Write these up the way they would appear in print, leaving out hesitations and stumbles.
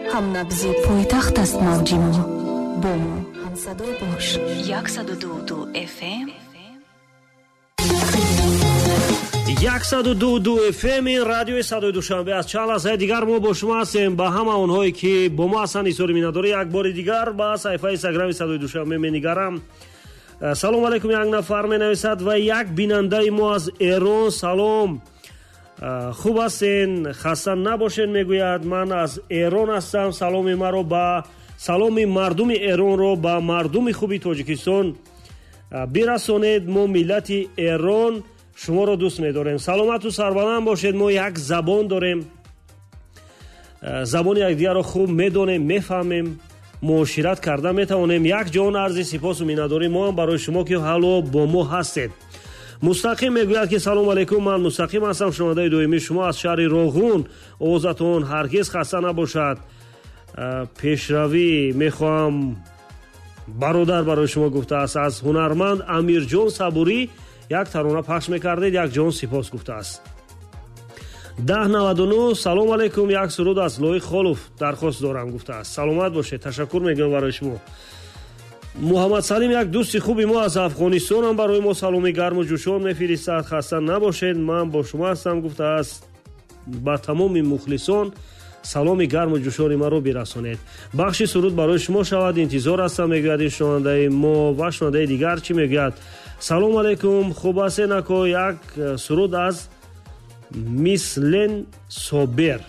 ҳамнабзи пойтахт аст мавҷи мо. бо мо ҳамсадо бош. 102.2 FM 102.2 FM радиои Садои Душанбе аст. Чанд лаҳзаи дигар мо бо шумо ҳастем. ба ҳама онҳое ки бо мо ҳастанд изҳори миннатдорӣ як бори дигар ба саҳифаи инстаграми Садои Душанбе менигарам. салом алейкум. Як нафар менависад ва як бинандаи мо аз Эрон. Салом, хуб ҳастен, хаста набошед мегӯяд. Ман аз Эрон ҳастам. саломи маро ба саломи мардуми Эронро ба мардуми хуби Тоҷикистон бирасонед. мо миллати Эрон шуморо дӯст медорем. саломату сарбаланд бошед. мо як забон дорем, забони якдигарро хуб медонем, мефаҳмем, муошират карда метавонем. як ҷон арзи сипосу миннатдорӣ мо ҳам барои шумо ки ҳало бо мо ҳастед. мустақим мегӯяд ки салом алейкум, ман мустақим ҳастам, шунавандаи доимии шумо аз шаҳри Роғун. овозатон ҳаргиз хаста набошад. пешравӣ мехоҳам бародар барои шумо гуфтааст. аз ҳунарманд Амирҷон Сабурӣ як тарона пахш мекардед. як ҷон сипос гуфтааст. 1099 салом алейкум, як суруд аз Лои Холов дархост дорам гуфтааст. саломат бошед, ташаккур мегӯям барои шумо. муҳаммад Салим як дӯсти хуби мо аз Афғонистон ҳам барои мо саломи гарму ҷӯшон мефиристад. хаста набошед, ман бо шумо ҳастам гуфтааст. ба тамоми мухлисон саломи гарму ҷӯшони маро бирасонед. бахши суруд барои шумо шавад. интизор ҳастам, мегӯяд ин шунавандаи мо. ва шунавандаи дигар чӣ мегӯяд? салом алейкум, хуб ҳастед ако? як суруд аз Мислен Собер,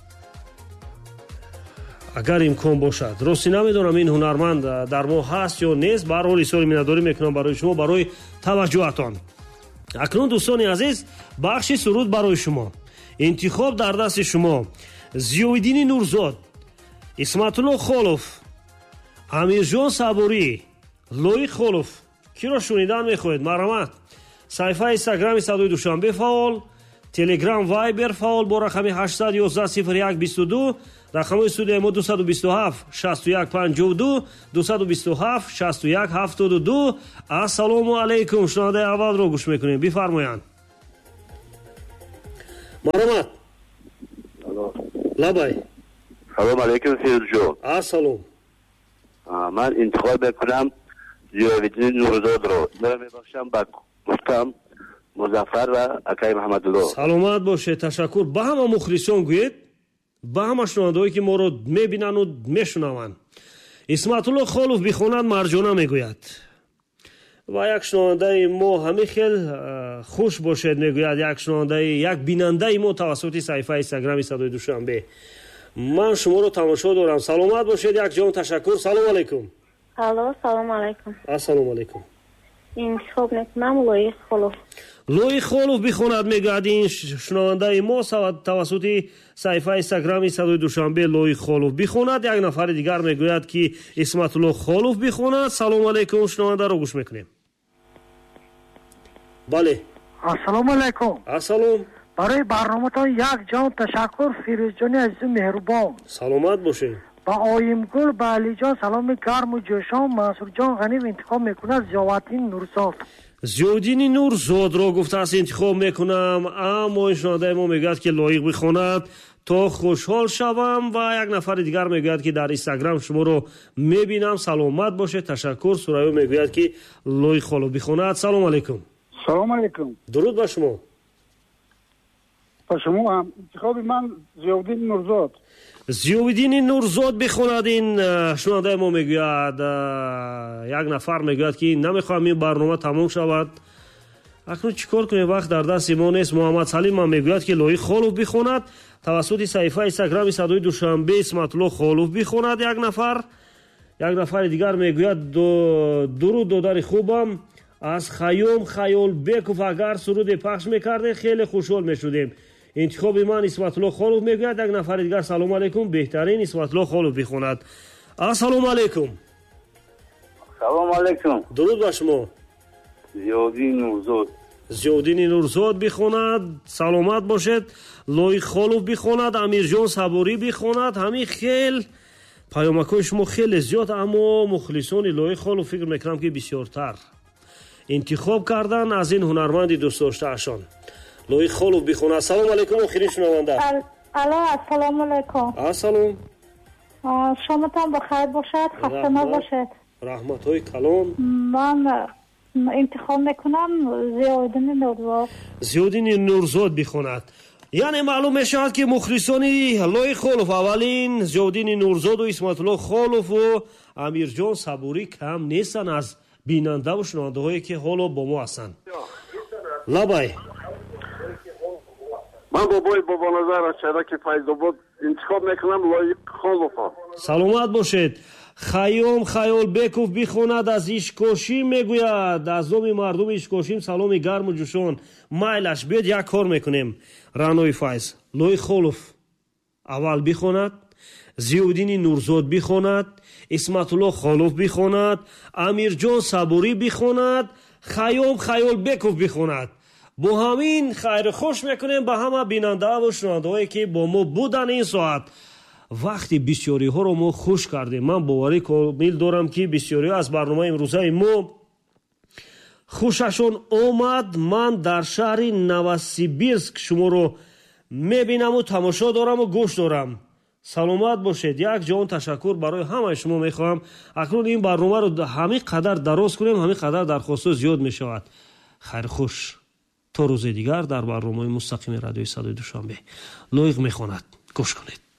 агар имкон бошад. рости намедонам ин ҳунарманд дар мо ҳаст ё нест. ба ҳар ҳол изҳори миннатдорӣ мекунам барои шумо, барои таваҷҷӯҳатон. акнун дӯстони азиз, бахши суруд барои шумо. интихоб дар дасти шумо. Зиёиддини Нурзод, Исматулло Холов, Амирҷон Сабурӣ, Лои Холов. киро шунидан мехоҳед? марҳамат. саҳифаи инстаграми Садои Душанбе фаъол, телеграм, вайбер фаъол бо рақами 8110122. рақамҳои студияи мо 227 61 52 227 61 72. ассалому алейкум. шунавандаи аввалро гӯш мекунем, бифармоянд. марҳамат. лабай. салом алейкум сиёдҷон. ассалом. ман интихоб мекунам Зиёиддини Нурзодро. мера мебахшам ба гуфтам Музаффар ва акай Маҳамадулло. саломат бошед, ташаккур. ба ҳама мухлисон гӯед, ба ҳама шунавандаҳое ки моро мебинанду мешунаванд. Исматулло Холов бихонад, Марҷона мегӯяд. ва як шунавандаи мо ҳамин хел хуш бошед мегӯяд. як шунавандаи, як бинандаи мо тавассути саҳифаи инстаграми Садои Душанбе. ман шуморо тамошо дорам. саломат бошед, як ҷон ташаккур. салом алейкум. алло, салом алейкум. ассалому алейкум. интихоб мекунам Лои Холов. Лои Холов бихонад, мегӯяд. ин шунавандаи мо тавассути саҳифаи инстаграми Садои Душанбе Лои Холов бихонад. як нафари дигар мегӯяд ки Исматулло Холов бихонад. салом алейкум. шунавандаро гӯш мекунем. бале. ассалому алейкум. ассалом. барои барноматон як ҷон ташаккур. фирӯзҷони азизу меҳрубон. саломат бошед. ба оимгул, ба алиҷон саломи гарму ҷӯшон. мансурҷон ғанив интихоб мекунад Зиёиддини Нурзод. Зиёиддини Нурзодро гуфтааст интихоб мекунам. аммо ин шунавандаи мо мегӯяд ки лоиқ бихонад то хушҳол шавам. ва як нафари дигар мегӯяд ки дар инстаграм шуморо мебинам. саломат бошед, ташаккур. Сурайё мегӯяд ки Лои Холов бихонад. салом алейкум. салом алейкум. дуруд ба шумо. ба шумо ҳам. интихоби ман Зиёиддини Нурзод. Зиёиддини Нурзод бихонад. ин шунавандаи мо мегӯяд. як нафар мегӯяд ки намехоҳам ин барнома тамом шавад. акнун чӣ кор кунем? вақт дар дасти мо нест. муҳаммад Салим ҳам мегӯяд ки Лои Холов бихонад. тавассути саҳифаи инстаграми Садои Душанбе Исматулло Холов бихонад. як нафар. як нафари дигар мегӯяд дуруд додари хубам аз Хаём Хаёлбеков. агар суруде пахш мекардед хеле хушҳол мешудем. интихоби ман Исматулло Холов мегӯяд. як нафари дигар салому алейкум. беҳтарин Исматулло Холов бихонад. ассалому алейкум. салом алейкум. дуруд ба шумо. Зиёиддини Нурзод. Зиёиддини Нурзод бихонад. саломат бошед. Лои Холов бихонад. Амирҷон Сабурӣ бихонад. ҳамин хел паёмакҳои шумо хеле зиёд, аммо мухлисони Лои Холов фикр мекунам ки бисёртар интихоб кардан аз ин ҳунарманди дӯстдоштаашон. Лои Холов бихонад. салом алейкум. охирин шунаванда. алло, ассалому алейкум. ассалом. شامتان بخیر باشد، خسته نباشد. رحمت‌های کلان. من انتخاب میکنم زیادین نورزاد. زیادین نورزاد بخواند. یعنی معلوم میشود که مخلصانی لای خالف اولین زیادین نورزاد و اسمت الله خالف و امیر جان صبوری کم نیستن از بیننده و شنونده هایی که حالا با ما هستند. لبای من بابای بابا نظر از شهرک فیض‌آباد انتخاب میکنم لای خالفا. سلامت باشید. خیام خیال بکوف بخواند از ایشکاشی میگوید از نام مردم ایشکاشیم سلام گرم و جوشان مایلش بیاد یک کار میکنیم. رانوی فیض لای خالف اول بخواند، زیودین نورزاد بخواند، اسمت الله خالف بخواند، امیر جان صبوری بخواند، خیام خیال بکوف بخواند. با همین خیر خوش میکنیم به همه بیننده و شنونده هایی که با ما بودن این ساعت. وقتی بسیاری ها رو ما خوش کردیم. من باوری کامل دارم که بسیاری از برنامه امروزه ما خوششون آمد. من در شهر نوسیبیرسک شما رو میبینم و تماشا دارم و گوش دارم. سلامت باشید. یک جان تشکر برای همه شما میخوام. اکنون این برنامه رو همین قدر دراز کنیم، همین قدر درخواست زیاد میشود. خیر خوش تا روز دیگر در برنامه مستقیم رادیوی صدای دوشنبه لایق میخواند. گوش کنید.